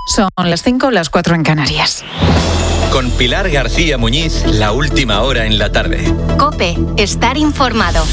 Son las 5, las 4 en Canarias. Con Pilar García Muñiz, la última hora en la tarde. COPE, estar informado.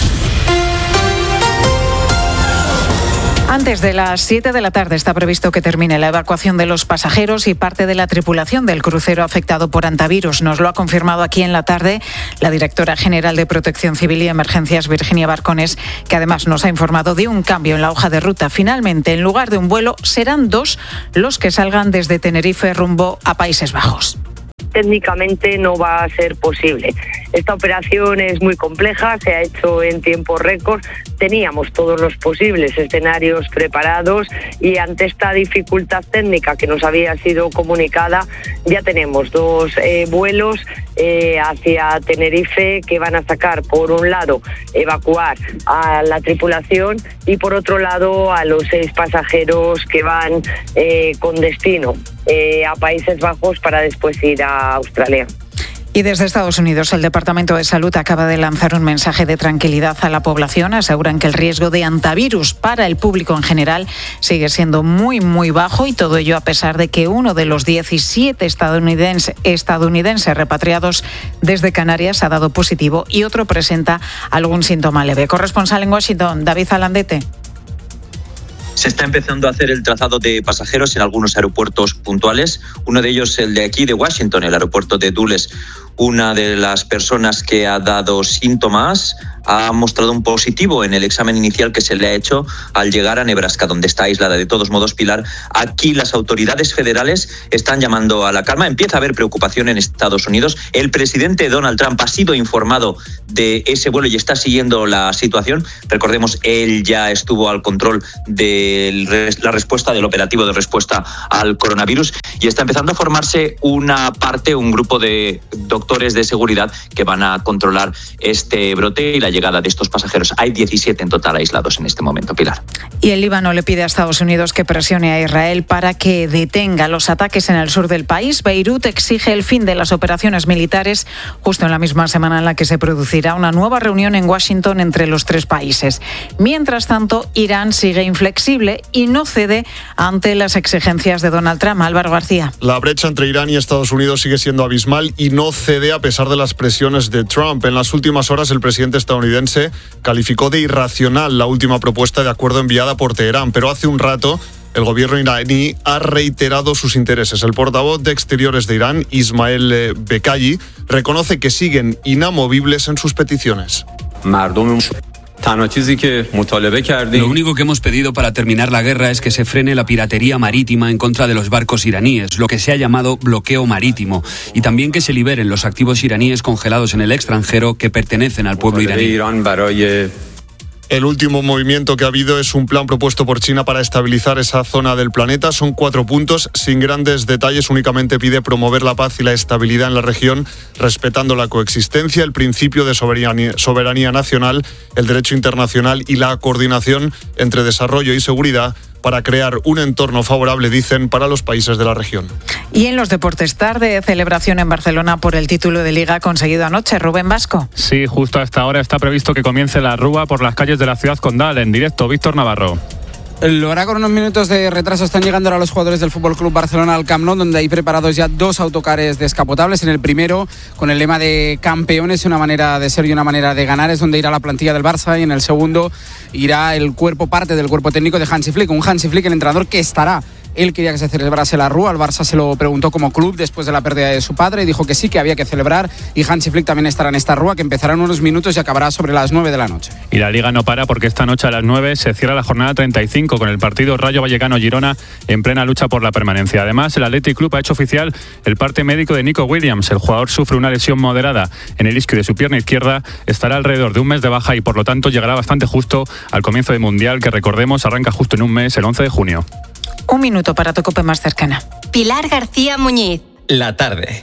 Antes de las 7 de la tarde está previsto que termine la evacuación de los pasajeros y parte de la tripulación del crucero afectado por hantavirus. Nos lo ha confirmado aquí en la tarde la directora general de Protección Civil y Emergencias, Virginia Barcones, que además nos ha informado de un cambio en la hoja de ruta. Finalmente, en lugar de un vuelo, serán 2 los que salgan desde Tenerife rumbo a Países Bajos. Técnicamente no va a ser posible. Esta operación es muy compleja, se ha hecho en tiempo récord. Teníamos todos los posibles escenarios preparados y ante esta dificultad técnica que nos había sido comunicada, ya tenemos 2 vuelos hacia Tenerife que van a sacar, por un lado, evacuar a la tripulación y por otro lado a los 6 pasajeros que van con destino a Países Bajos para después ir a Australia. Y desde Estados Unidos, el Departamento de Salud acaba de lanzar un mensaje de tranquilidad a la población. Aseguran que el riesgo de hantavirus para el público en general sigue siendo muy, muy bajo, y todo ello a pesar de que uno de los 17 estadounidenses repatriados desde Canarias ha dado positivo y otro presenta algún síntoma leve. Corresponsal en Washington, David Alandete. Se está empezando a hacer el trazado de pasajeros en algunos aeropuertos puntuales. Uno de ellos, el de aquí de Washington, el aeropuerto de Dulles. Una de las personas que ha dado síntomas ha mostrado un positivo en el examen inicial que se le ha hecho al llegar a Nebraska, donde está aislada. De todos modos, Pilar, aquí las autoridades federales están llamando a la calma. Empieza a haber preocupación en Estados Unidos. El presidente Donald Trump ha sido informado de ese vuelo y está siguiendo la situación. Recordemos, él ya estuvo al control de la respuesta, del operativo de respuesta al coronavirus, y está empezando a formarse un grupo de doctores de seguridad que van a controlar este brote y la llegada de estos pasajeros. Hay 17 en total aislados en este momento, Pilar. Y el Líbano le pide a Estados Unidos que presione a Israel para que detenga los ataques en el sur del país. Beirut exige el fin de las operaciones militares justo en la misma semana en la que se producirá una nueva reunión en Washington entre los 3 países. Mientras tanto, Irán sigue inflexible y no cede ante las exigencias de Donald Trump. Álvaro García. La brecha entre Irán y Estados Unidos sigue siendo abismal y no cede a pesar de las presiones de Trump. En las últimas horas, el presidente estadounidense calificó de irracional la última propuesta de acuerdo enviada por Teherán, pero hace un rato el gobierno iraní ha reiterado sus intereses. El portavoz de Exteriores de Irán, Ismael Becayi, reconoce que siguen inamovibles en sus peticiones. Lo único que hemos pedido para terminar la guerra es que se frene la piratería marítima en contra de los barcos iraníes, lo que se ha llamado bloqueo marítimo, y también que se liberen los activos iraníes congelados en el extranjero que pertenecen al pueblo iraní. El último movimiento que ha habido es un plan propuesto por China para estabilizar esa zona del planeta. Son 4 puntos, sin grandes detalles. Únicamente pide promover la paz y la estabilidad en la región, respetando la coexistencia, el principio de soberanía nacional, el derecho internacional y la coordinación entre desarrollo y seguridad para crear un entorno favorable, dicen, para los países de la región. Y en los deportes, tarde de celebración en Barcelona por el título de Liga conseguido anoche. Rubén Vasco. Sí, justo a esta hora está previsto que comience la rúa por las calles de la ciudad condal. En directo, Víctor Navarro. Lo hará con unos minutos de retraso. Están llegando ahora los jugadores del Fútbol Club Barcelona al Camp Nou, donde hay preparados ya 2 autocares descapotables. En el primero, con el lema de campeones, una manera de ser y una manera de ganar, es donde irá la plantilla del Barça. Y en el segundo irá parte del cuerpo técnico de Hansi Flick. Un Hansi Flick, el entrenador que estará. Él quería que se celebrase la rúa. El Barça se lo preguntó como club después de la pérdida de su padre y dijo que sí, que había que celebrar. Y Hansi Flick también estará en esta rúa, que empezará en unos minutos y acabará sobre las 9 de la noche. Y la Liga no para, porque esta noche a las 9 se cierra la jornada 35 con el partido Rayo Vallecano-Girona en plena lucha por la permanencia. Además, el Athletic Club ha hecho oficial el parte médico de Nico Williams. El jugador sufre una lesión moderada en el isquio de su pierna izquierda, estará alrededor de un mes de baja y por lo tanto llegará bastante justo al comienzo del Mundial, que recordemos arranca justo en un mes, el 11 de junio. Un minuto para tu COPE más cercana. Pilar García Muñiz. La tarde.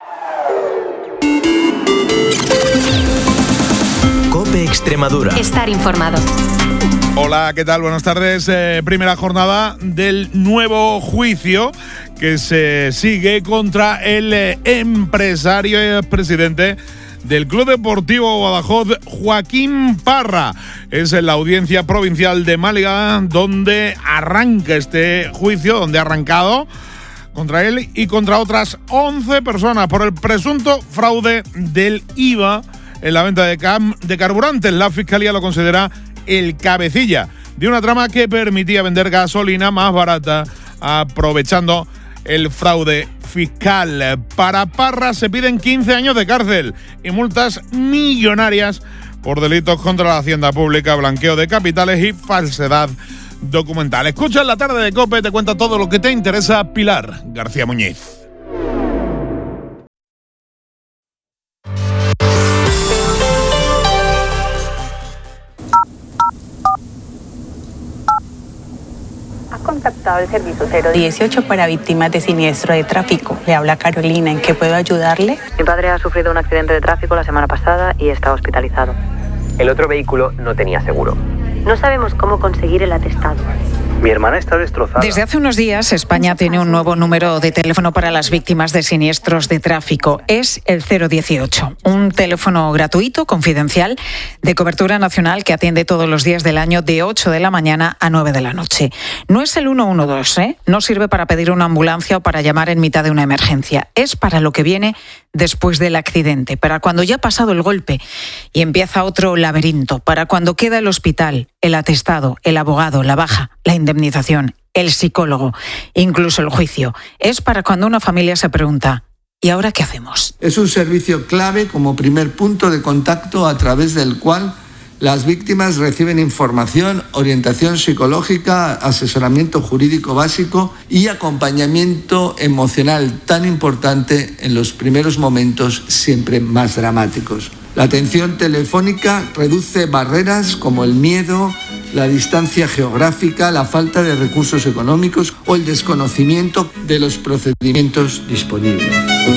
COPE Extremadura. Estar informado. Hola, ¿qué tal? Buenas tardes. Primera jornada del nuevo juicio que se sigue contra el empresario y presidente del Club Deportivo Badajoz, Joaquín Parra. Es en la Audiencia Provincial de Málaga donde arranca este juicio, donde ha arrancado contra él y contra otras 11 personas por el presunto fraude del IVA en la venta de carburantes. La Fiscalía lo considera el cabecilla de una trama que permitía vender gasolina más barata, aprovechando el fraude fiscal. Para Parra se piden 15 años de cárcel y multas millonarias por delitos contra la hacienda pública, blanqueo de capitales y falsedad documental. Escucha en la tarde de COPE, te cuenta todo lo que te interesa Pilar García Muñiz. Contactado el servicio 018 para víctimas de siniestro de tráfico. Le habla Carolina, ¿en qué puedo ayudarle? Mi padre ha sufrido un accidente de tráfico la semana pasada y está hospitalizado. El otro vehículo no tenía seguro. No sabemos cómo conseguir el atestado. Mi hermana está destrozada. Desde hace unos días, España tiene un nuevo número de teléfono para las víctimas de siniestros de tráfico. Es el 018, un teléfono gratuito, confidencial, de cobertura nacional que atiende todos los días del año de 8 de la mañana a 9 de la noche. No es el 112, ¿eh? No sirve para pedir una ambulancia o para llamar en mitad de una emergencia. Es para lo que viene después del accidente, para cuando ya ha pasado el golpe y empieza otro laberinto, para cuando queda el hospital, el atestado, el abogado, la baja, la indemnización, el psicólogo, incluso el juicio. Es para cuando una familia se pregunta, ¿y ahora qué hacemos? Es un servicio clave como primer punto de contacto a través del cual las víctimas reciben información, orientación psicológica, asesoramiento jurídico básico y acompañamiento emocional tan importante en los primeros momentos siempre más dramáticos. La atención telefónica reduce barreras como el miedo, la distancia geográfica, la falta de recursos económicos o el desconocimiento de los procedimientos disponibles.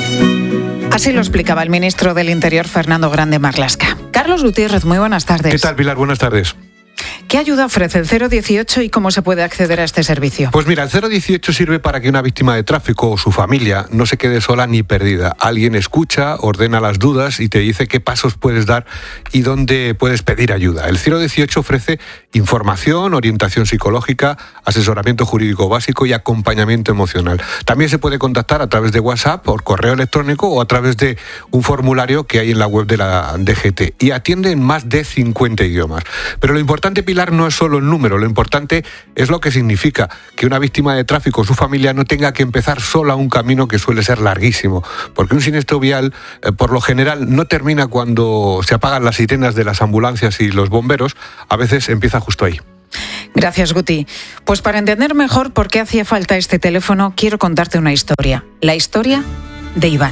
Así lo explicaba el ministro del Interior, Fernando Grande Marlaska. Carlos Gutiérrez, muy buenas tardes. ¿Qué tal, Pilar? Buenas tardes. ¿Qué ayuda ofrece el 018 y cómo se puede acceder a este servicio? Pues mira, el 018 sirve para que una víctima de tráfico o su familia no se quede sola ni perdida. Alguien escucha, ordena las dudas y te dice qué pasos puedes dar y dónde puedes pedir ayuda. El 018 ofrece información, orientación psicológica, asesoramiento jurídico básico y acompañamiento emocional. También se puede contactar a través de WhatsApp, por correo electrónico o a través de un formulario que hay en la web de la DGT y atiende en más de 50 idiomas. Pero lo importante, Pilar, no es solo el número, lo importante es lo que significa que una víctima de tráfico o su familia no tenga que empezar sola un camino que suele ser larguísimo, porque un siniestro vial, por lo general, no termina cuando se apagan las sirenas de las ambulancias y los bomberos, a veces empieza justo ahí. Gracias, Guti. Pues para entender mejor por qué hacía falta este teléfono, quiero contarte una historia. La historia de Iván.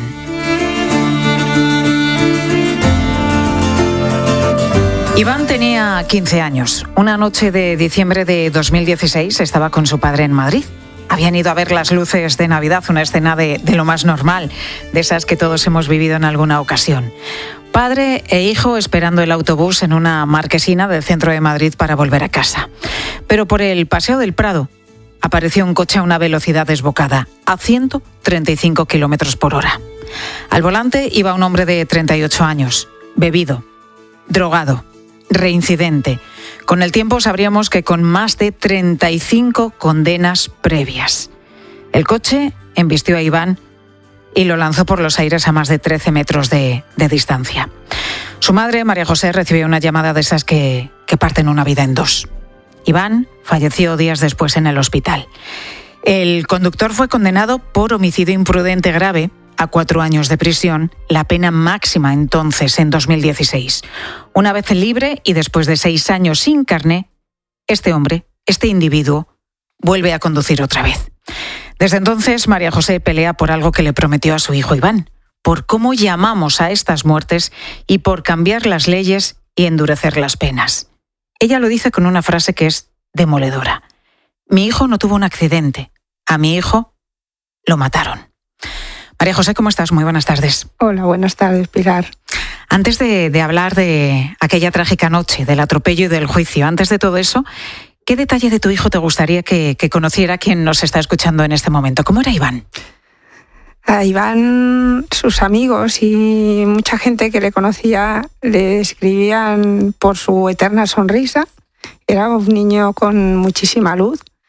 Iván tenía 15 años. Una noche de diciembre de 2016 estaba con su padre en Madrid. Habían ido a ver las luces de Navidad, una escena de lo más normal, de esas que todos hemos vivido en alguna ocasión. Padre e hijo esperando el autobús en una marquesina del centro de Madrid para volver a casa. Pero por el Paseo del Prado apareció un coche a una velocidad desbocada, a 135 kilómetros por hora. Al volante iba un hombre de 38 años, bebido, drogado, reincidente. Con el tiempo sabríamos que con más de 35 condenas previas. El coche embistió a Iván y lo lanzó por los aires a más de 13 metros de distancia. Su madre, María José, recibió una llamada de esas que parten una vida en dos. Iván falleció días después en el hospital. El conductor fue condenado por homicidio imprudente grave a 4 años de prisión, la pena máxima entonces en 2016. Una vez libre y después de 6 años sin carné, este hombre, este individuo, vuelve a conducir otra vez. Desde entonces, María José pelea por algo que le prometió a su hijo Iván, por cómo llamamos a estas muertes y por cambiar las leyes y endurecer las penas. Ella lo dice con una frase que es demoledora. Mi hijo no tuvo un accidente, a mi hijo lo mataron. María José, ¿cómo estás? Muy buenas tardes. Hola, buenas tardes, Pilar. Antes de hablar de aquella trágica noche, del atropello y del juicio, antes de todo eso, ¿qué detalle de tu hijo te gustaría que conociera quien nos está escuchando en este momento? ¿Cómo era Iván? A Iván, sus amigos y mucha gente que le conocía le describían por su eterna sonrisa. Era un niño con muchísima luz.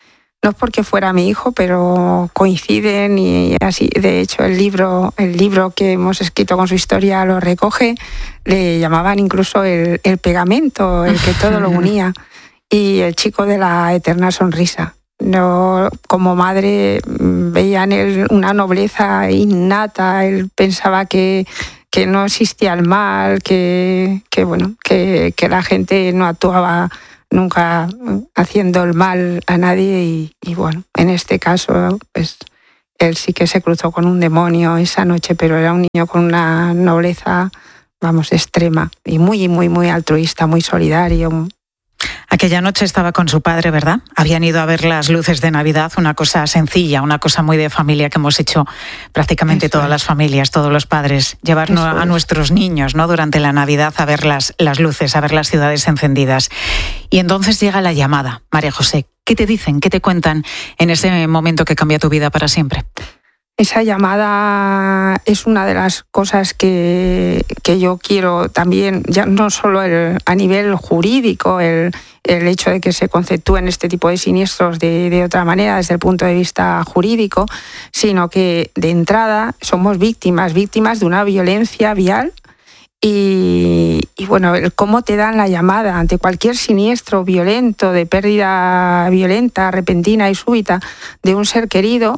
no es porque fuera mi hijo, pero coinciden y así. De hecho, el libro que hemos escrito con su historia lo recoge. Le llamaban incluso el pegamento, el que todo lo unía, y el chico de la eterna sonrisa. No, como madre veía en él una nobleza innata. Él pensaba que no existía el mal, que la gente no actuaba nunca haciendo el mal a nadie y bueno, en este caso pues él sí que se cruzó con un demonio esa noche, pero era un niño con una nobleza, extrema y muy, muy, muy altruista, muy solidario. Aquella noche estaba con su padre, ¿verdad? Habían ido a ver las luces de Navidad, una cosa sencilla, una cosa muy de familia que hemos hecho prácticamente todas las familias, todos los padres, llevarnos a nuestros niños, ¿no?, durante la Navidad a ver las luces, a ver las ciudades encendidas. Y entonces llega la llamada. María José, ¿qué te dicen, qué te cuentan en ese momento que cambia tu vida para siempre? Esa llamada es una de las cosas que yo quiero también, ya no solo a nivel jurídico, el hecho de que se conceptúen este tipo de siniestros de otra manera desde el punto de vista jurídico, sino que de entrada somos víctimas de una violencia vial. Y bueno, cómo te dan la llamada ante cualquier siniestro violento, de pérdida violenta, repentina y súbita de un ser querido,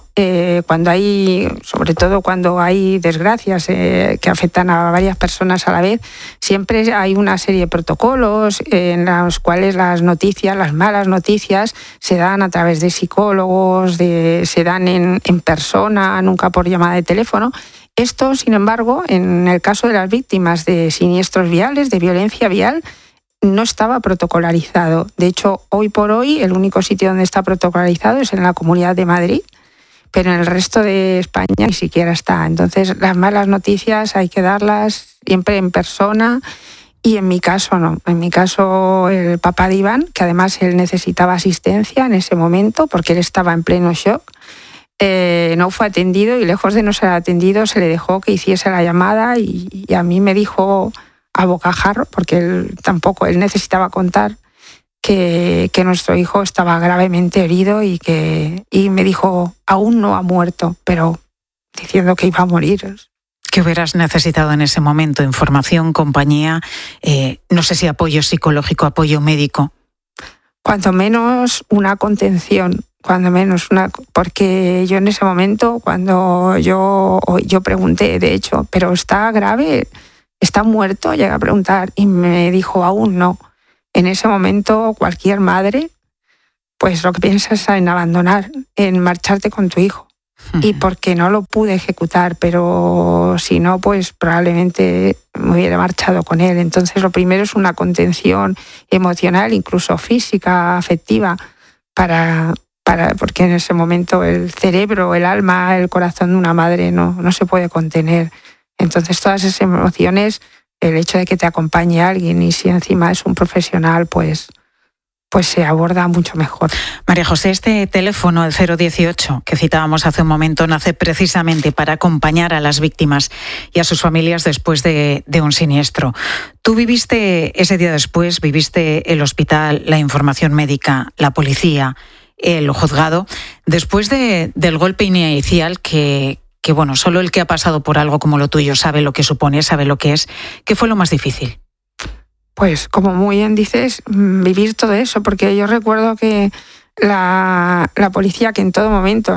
sobre todo cuando hay desgracias que afectan a varias personas a la vez, siempre hay una serie de protocolos en los cuales las malas noticias se dan a través de psicólogos, se dan en persona, nunca por llamada de teléfono. Esto, sin embargo, en el caso de las víctimas de siniestros viales, de violencia vial, no estaba protocolarizado. De hecho, hoy por hoy, el único sitio donde está protocolarizado es en la Comunidad de Madrid, pero en el resto de España ni siquiera está. Entonces, las malas noticias hay que darlas siempre en persona, y en mi caso no. En mi caso, el papá de Iván, que además él necesitaba asistencia en ese momento porque él estaba en pleno shock, no fue atendido, y lejos de no ser atendido se le dejó que hiciese la llamada, y a mí me dijo a bocajarro, porque él necesitaba contar que nuestro hijo estaba gravemente herido y me dijo, aún no ha muerto, pero diciendo que iba a morir. ¿Qué hubieras necesitado en ese momento? ¿Información, compañía? No sé si apoyo psicológico, apoyo médico. Cuanto menos una contención, porque yo en ese momento, cuando yo pregunté, de hecho, ¿pero está grave? ¿Está muerto? Llegué a preguntar y me dijo, aún no. En ese momento, cualquier madre, pues lo que piensa es en abandonar, en marcharte con tu hijo. Y porque no lo pude ejecutar, pero si no, pues probablemente me hubiera marchado con él. Entonces, lo primero es una contención emocional, incluso física, afectiva, porque en ese momento el cerebro, el alma, el corazón de una madre no se puede contener. Entonces, todas esas emociones, el hecho de que te acompañe alguien, y si encima es un profesional, pues se aborda mucho mejor. María José, este teléfono, el 018, que citábamos hace un momento, nace precisamente para acompañar a las víctimas y a sus familias después de un siniestro. Tú viviste ese día después, viviste el hospital, la información médica, la policía, el juzgado, después del golpe inicial que bueno, solo el que ha pasado por algo como lo tuyo sabe lo que supone, sabe lo que es. ¿Qué fue lo más difícil? Pues como muy bien dices, vivir todo eso, porque yo recuerdo que la policía, que en todo momento,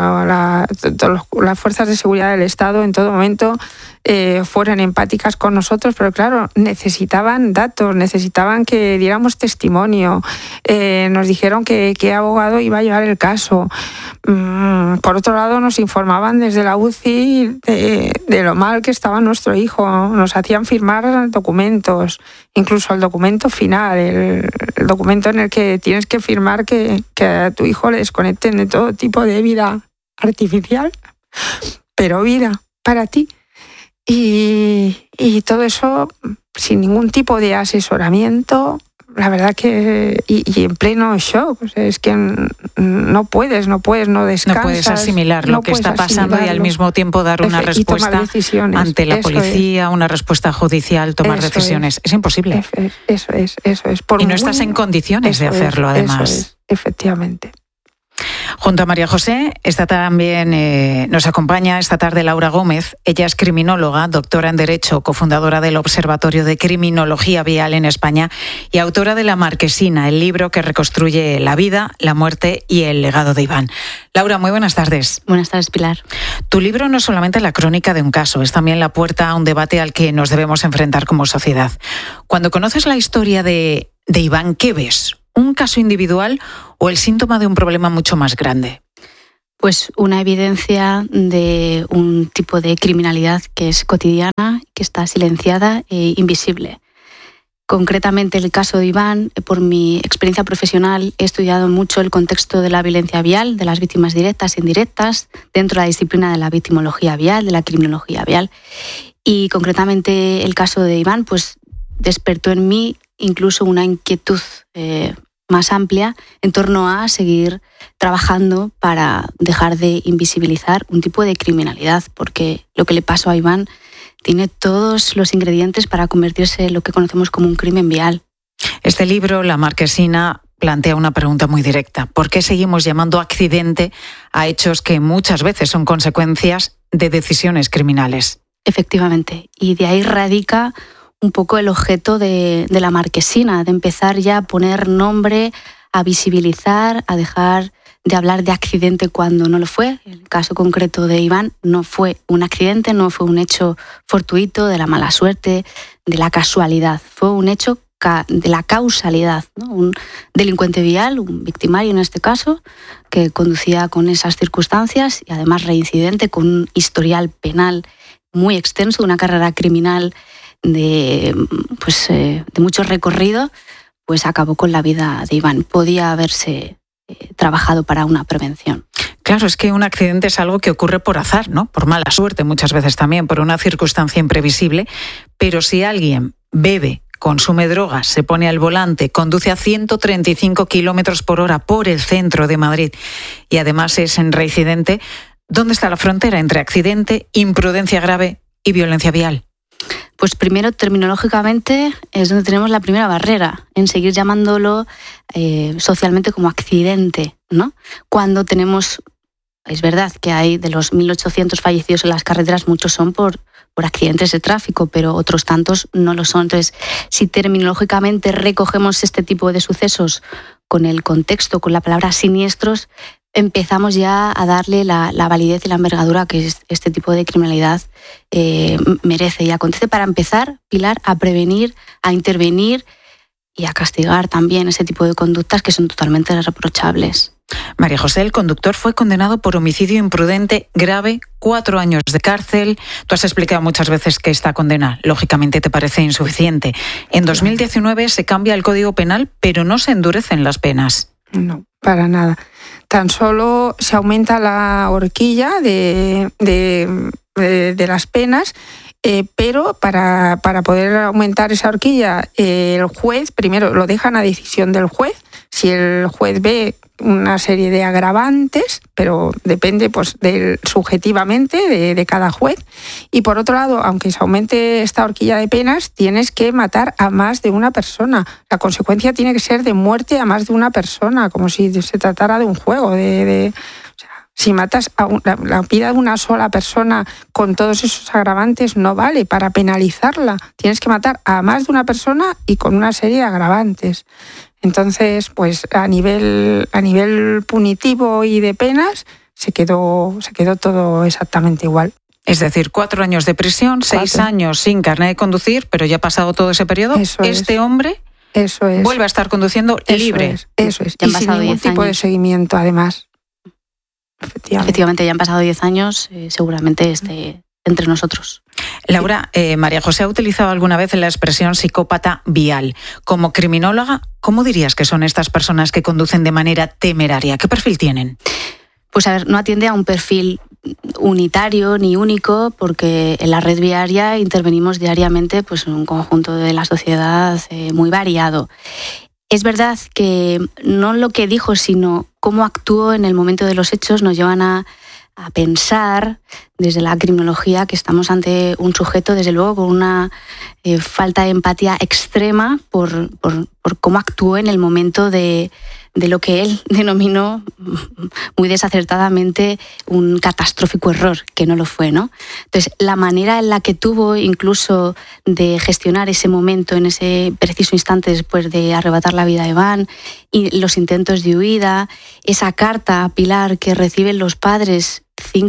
las fuerzas de seguridad del Estado en todo momento fueron empáticas con nosotros, pero claro, necesitaban datos, necesitaban que diéramos testimonio, nos dijeron que qué abogado iba a llevar el caso. Por otro lado, nos informaban desde la UCI de lo mal que estaba nuestro hijo, nos hacían firmar documentos, incluso el documento final, el documento en el que tienes que firmar que a tu hijo le desconecten de todo tipo de vida artificial, pero vida para ti. Y todo eso sin ningún tipo de asesoramiento, la verdad que... Y en pleno shock, o sea, es que no puedes, no descansas. No puedes asimilar lo que está pasando y al mismo tiempo dar una respuesta ante la policía, una respuesta judicial, tomar decisiones. Es imposible. Eso es. Y no estás en condiciones de hacerlo, además. Eso es, efectivamente. Junto a María José nos acompaña esta tarde Laura Gómez. Ella es criminóloga, doctora en Derecho, cofundadora del Observatorio de Criminología Vial en España y autora de La Marquesina, el libro que reconstruye la vida, la muerte y el legado de Iván. Laura, muy buenas tardes. Buenas tardes, Pilar. Tu libro no es solamente la crónica de un caso, es también la puerta a un debate al que nos debemos enfrentar como sociedad. Cuando conoces la historia de Iván, ¿qué ves? ¿Un caso individual o el síntoma de un problema mucho más grande? Pues una evidencia de un tipo de criminalidad que es cotidiana, que está silenciada e invisible. Concretamente el caso de Iván, por mi experiencia profesional, he estudiado mucho el contexto de la violencia vial, de las víctimas directas e indirectas, dentro de la disciplina de la victimología vial, de la criminología vial. Y concretamente el caso de Iván pues despertó en mí incluso una inquietud más amplia en torno a seguir trabajando para dejar de invisibilizar un tipo de criminalidad, porque lo que le pasó a Iván tiene todos los ingredientes para convertirse en lo que conocemos como un crimen vial. Este libro, La Marquesina, plantea una pregunta muy directa. ¿Por qué seguimos llamando accidente a hechos que muchas veces son consecuencias de decisiones criminales? Efectivamente, y de ahí radica un poco el objeto de La Marquesina, de empezar ya a poner nombre, a visibilizar, a dejar de hablar de accidente cuando no lo fue. El caso concreto de Iván no fue un accidente, no fue un hecho fortuito, de la mala suerte, de la casualidad. Fue un hecho de la causalidad, ¿no? Un delincuente vial, un victimario en este caso, que conducía con esas circunstancias y además reincidente, con un historial penal muy extenso, una carrera criminal de mucho recorrido, pues acabó con la vida de Iván. Podía haberse trabajado para una prevención. Claro, es que un accidente es algo que ocurre por azar, ¿no? Por mala suerte muchas veces también, por una circunstancia imprevisible, pero si alguien bebe, consume drogas, se pone al volante, conduce a 135 kilómetros por hora por el centro de Madrid y además es reincidente, ¿dónde está la frontera entre accidente, imprudencia grave y violencia vial? Pues primero, terminológicamente, es donde tenemos la primera barrera, en seguir llamándolo socialmente como accidente, ¿no? Cuando tenemos, es verdad que hay de los 1.800 fallecidos en las carreteras, muchos son por accidentes de tráfico, pero otros tantos no lo son. Entonces, si terminológicamente recogemos este tipo de sucesos con el contexto, con la palabra siniestros, empezamos ya a darle la validez y la envergadura que este tipo de criminalidad merece y acontece, para empezar, Pilar, a prevenir, a intervenir y a castigar también ese tipo de conductas que son totalmente reprochables. María José, el conductor fue condenado por homicidio imprudente grave, 4 años de cárcel. Tú has explicado muchas veces que esta condena, lógicamente, te parece insuficiente. En 2019 se cambia el Código Penal, pero no se endurecen las penas. No, para nada. Tan solo se aumenta la horquilla de las penas, pero para poder aumentar esa horquilla, el juez primero lo dejan a decisión del juez. Si el juez ve una serie de agravantes, pero depende subjetivamente de cada juez. Y por otro lado, aunque se aumente esta horquilla de penas, tienes que matar a más de una persona. La consecuencia tiene que ser de muerte a más de una persona, como si se tratara de un juego. Si matas a la vida de una sola persona con todos esos agravantes, no vale para penalizarla. Tienes que matar a más de una persona y con una serie de agravantes. Entonces, pues a nivel punitivo y de penas se quedó todo exactamente igual. Es decir, 4 años de prisión, 6 años sin carnet de conducir, pero ya ha pasado todo ese periodo. Hombre vuelve a estar conduciendo libre. Eso es. Y sin ningún tipo de seguimiento, además. Efectivamente, ya han pasado 10 años, seguramente esté entre nosotros. Laura, María José ha utilizado alguna vez la expresión psicópata vial. Como criminóloga, ¿cómo dirías que son estas personas que conducen de manera temeraria? ¿Qué perfil tienen? Pues a ver, no atiende a un perfil unitario ni único, porque en la red viaria intervenimos diariamente pues, en un conjunto de la sociedad muy variado. Es verdad que no lo que dijo, sino cómo actuó en el momento de los hechos nos llevan a pensar desde la criminología que estamos ante un sujeto, desde luego, con una falta de empatía extrema por cómo actuó en el momento de de lo que él denominó muy desacertadamente un catastrófico error, que no lo fue, ¿no? Entonces, la manera en la que tuvo incluso de gestionar ese momento, en ese preciso instante después de arrebatar la vida a Iván, y los intentos de huida, esa carta a Pilar que reciben los padres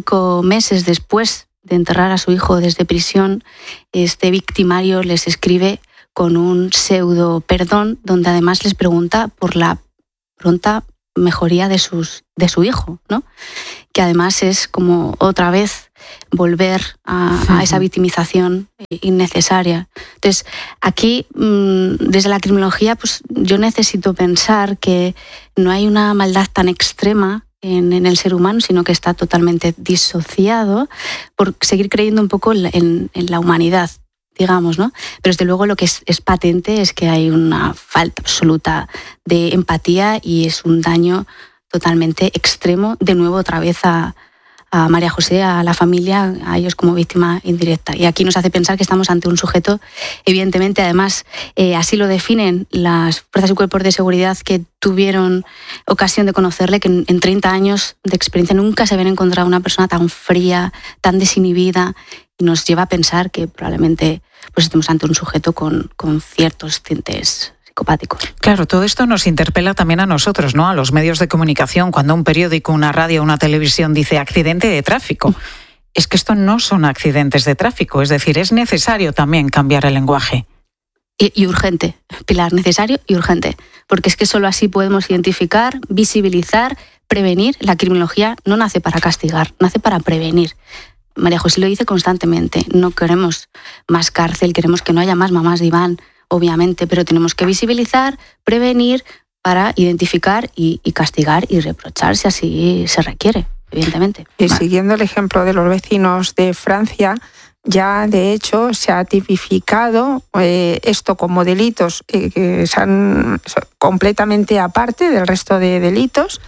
5 meses después de enterrar a su hijo desde prisión, este victimario les escribe con un pseudo perdón, donde además les pregunta por la pronta mejoría de su hijo, ¿no? Que además es como otra vez volver a esa victimización innecesaria. Entonces, aquí, desde la criminología, pues yo necesito pensar que no hay una maldad tan extrema en el ser humano, sino que está totalmente disociado por seguir creyendo un poco en la humanidad, digamos, ¿no? Pero desde luego lo que es patente es que hay una falta absoluta de empatía y es un daño totalmente extremo, de nuevo otra vez a María José, a la familia, a ellos como víctima indirecta. Y aquí nos hace pensar que estamos ante un sujeto, evidentemente, además, así lo definen las fuerzas y cuerpos de seguridad que tuvieron ocasión de conocerle, que en 30 años de experiencia nunca se habían encontrado una persona tan fría, tan desinhibida, y nos lleva a pensar que probablemente pues estemos ante un sujeto con ciertos tintes psicopáticos. Claro, todo esto nos interpela también a nosotros, ¿no? A los medios de comunicación, cuando un periódico, una radio, una televisión dice accidente de tráfico. Es que esto no son accidentes de tráfico, es decir, es necesario también cambiar el lenguaje. Y urgente, Pilar, necesario y urgente, porque es que solo así podemos identificar, visibilizar, prevenir. La criminología no nace para castigar, nace para prevenir. María José lo dice constantemente, no queremos más cárcel, queremos que no haya más mamás de Iván, obviamente, pero tenemos que visibilizar, prevenir para identificar y castigar y reprochar si así se requiere, evidentemente. Y siguiendo el ejemplo de los vecinos de Francia, ya de hecho se ha tipificado esto como delitos que son completamente aparte del resto de delitos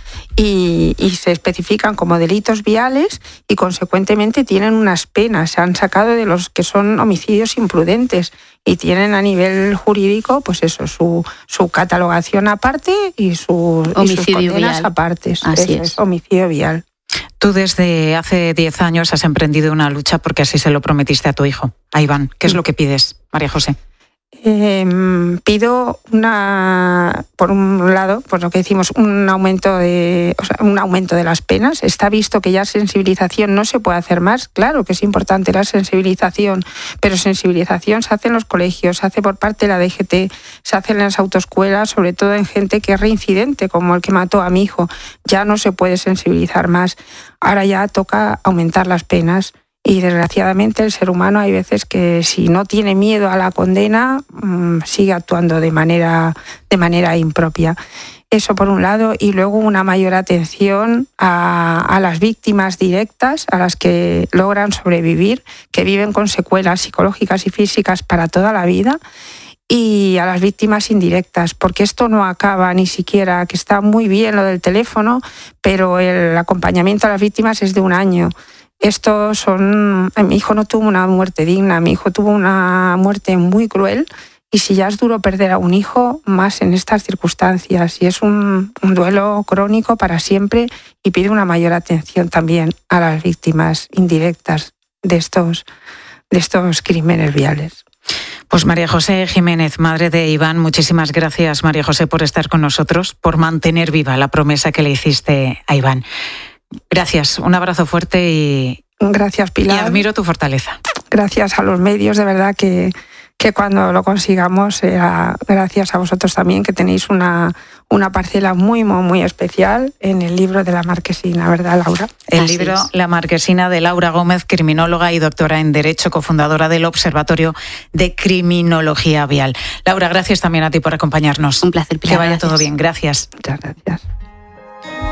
y se especifican como delitos viales y consecuentemente tienen unas penas. Se han sacado de los que son homicidios imprudentes y tienen a nivel jurídico pues eso, su catalogación aparte y sus condenas vial. Aparte. Así es. Homicidio vial. Tú desde hace 10 años has emprendido una lucha porque así se lo prometiste a tu hijo, a Iván. ¿Qué es lo que pides, María José? Pido por un lado, por lo que decimos, un aumento de las penas. Está visto que ya sensibilización no se puede hacer más. Claro que es importante la sensibilización, pero sensibilización se hace en los colegios, se hace por parte de la DGT, se hace en las autoescuelas, sobre todo en gente que es reincidente, como el que mató a mi hijo. Ya no se puede sensibilizar más. Ahora ya toca aumentar las penas. Y desgraciadamente el ser humano hay veces que si no tiene miedo a la condena sigue actuando de manera impropia. Eso por un lado, y luego una mayor atención a las víctimas directas, a las que logran sobrevivir, que viven con secuelas psicológicas y físicas para toda la vida, y a las víctimas indirectas, porque esto no acaba ni siquiera, que está muy bien lo del teléfono, pero el acompañamiento a las víctimas es de 1 año. Mi hijo no tuvo una muerte digna, mi hijo tuvo una muerte muy cruel y si ya es duro perder a un hijo, más en estas circunstancias. Y es un duelo crónico para siempre y pide una mayor atención también a las víctimas indirectas de estos crímenes viales. Pues María José Jiménez, madre de Iván, muchísimas gracias, María José, por estar con nosotros, por mantener viva la promesa que le hiciste a Iván. Gracias, un abrazo fuerte y gracias, Pilar. Y admiro tu fortaleza. Gracias a los medios, de verdad que cuando lo consigamos sea gracias a vosotros también, que tenéis una parcela muy, muy, muy especial en el libro de La Marquesina, ¿verdad, Laura? El libro La Marquesina, de Laura Gómez, criminóloga y doctora en Derecho, cofundadora del Observatorio de Criminología Vial. Laura, gracias también a ti por acompañarnos. Un placer, Pilar. Que vaya todo bien. Gracias. Muchas gracias.